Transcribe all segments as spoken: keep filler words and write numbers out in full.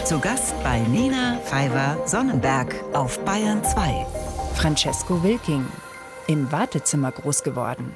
Zu Gast bei Nina Pfeiffer-Sonnenberg auf Bayern zwei. Francesco Wilking, im Wartezimmer groß geworden.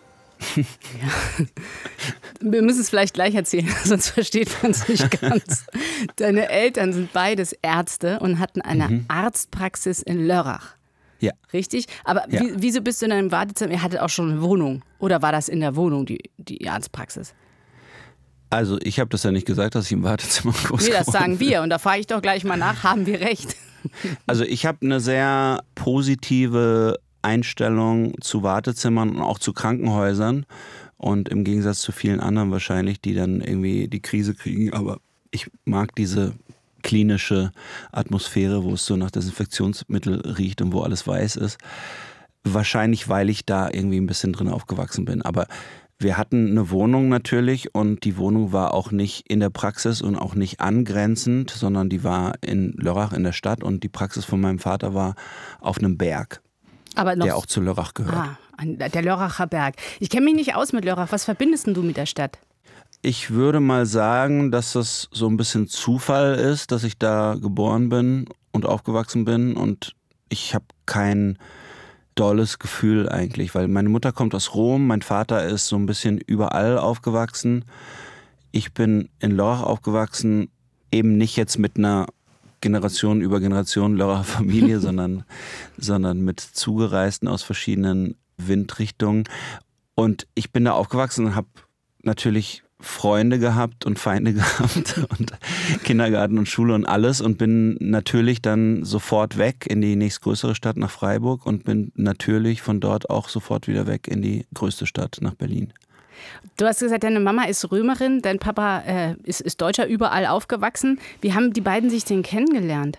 Ja. Wir müssen es vielleicht gleich erzählen, sonst versteht man es nicht ganz. Deine Eltern sind beides Ärzte und hatten eine mhm. Arztpraxis in Lörrach. Ja. Richtig? Aber ja. wie, wieso bist du in einem Wartezimmer? Ihr hattet auch schon eine Wohnung. Oder war das in der Wohnung, die, die Arztpraxis? Also ich habe das ja nicht gesagt, dass ich im Wartezimmer groß Nee, das sagen bin. wir. Und da frage ich doch gleich mal nach, haben wir recht? Also ich habe eine sehr positive Einstellung zu Wartezimmern und auch zu Krankenhäusern. Und im Gegensatz zu vielen anderen wahrscheinlich, die dann irgendwie die Krise kriegen. Aber ich mag diese klinische Atmosphäre, wo es so nach Desinfektionsmittel riecht und wo alles weiß ist. Wahrscheinlich, weil ich da irgendwie ein bisschen drin aufgewachsen bin. Aber wir hatten eine Wohnung natürlich und die Wohnung war auch nicht in der Praxis und auch nicht angrenzend, sondern die war in Lörrach in der Stadt und die Praxis von meinem Vater war auf einem Berg, Aber noch der auch zu Lörrach gehört. Ah, der Lörracher Berg. Ich kenne mich nicht aus mit Lörrach. Was verbindest denn du mit der Stadt? Ich würde mal sagen, dass das so ein bisschen Zufall ist, dass ich da geboren bin und aufgewachsen bin und ich habe kein dolles Gefühl eigentlich, weil meine Mutter kommt aus Rom, mein Vater ist so ein bisschen überall aufgewachsen. Ich bin in Lörrach aufgewachsen, eben nicht jetzt mit einer Generation über Generation Lörracher Familie, sondern, sondern mit Zugereisten aus verschiedenen Windrichtungen. Und ich bin da aufgewachsen und habe natürlich Freunde gehabt und Feinde gehabt und Kindergarten und Schule und alles und bin natürlich dann sofort weg in die nächstgrößere Stadt nach Freiburg und bin natürlich von dort auch sofort wieder weg in die größte Stadt nach Berlin. Du hast gesagt, deine Mama ist Römerin, dein Papa äh, ist, ist Deutscher, überall aufgewachsen. Wie haben die beiden sich denn kennengelernt?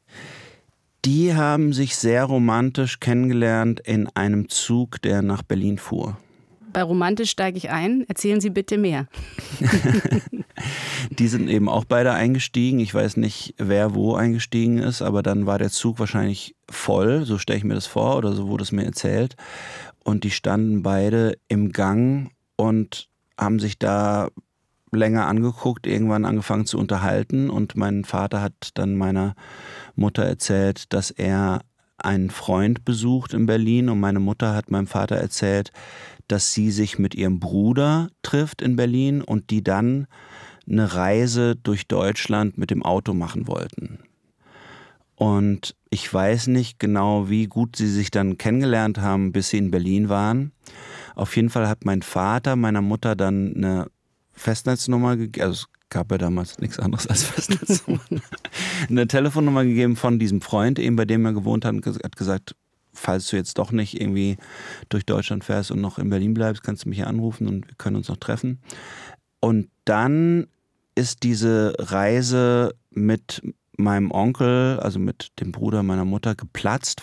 Die haben sich sehr romantisch kennengelernt in einem Zug, der nach Berlin fuhr. Bei romantisch steige ich ein. Erzählen Sie bitte mehr. Die sind eben auch beide eingestiegen. Ich weiß nicht, wer wo eingestiegen ist, aber dann war der Zug wahrscheinlich voll, so stelle ich mir das vor oder so wurde es mir erzählt. Und die standen beide im Gang und haben sich da länger angeguckt, irgendwann angefangen zu unterhalten. Und mein Vater hat dann meiner Mutter erzählt, dass er einen Freund besucht in Berlin und meine Mutter hat meinem Vater erzählt, dass sie sich mit ihrem Bruder trifft in Berlin und die dann eine Reise durch Deutschland mit dem Auto machen wollten. Und ich weiß nicht genau, wie gut sie sich dann kennengelernt haben, bis sie in Berlin waren. Auf jeden Fall hat mein Vater meiner Mutter dann eine Festnetznummer gegeben, also es gab ja damals nichts anderes als Festnetznummer, eine Telefonnummer gegeben von diesem Freund, eben bei dem er gewohnt hat und hat gesagt, falls du jetzt doch nicht irgendwie durch Deutschland fährst und noch in Berlin bleibst, kannst du mich hier anrufen und wir können uns noch treffen. Und dann ist diese Reise mit meinem Onkel, also mit dem Bruder meiner Mutter, geplatzt,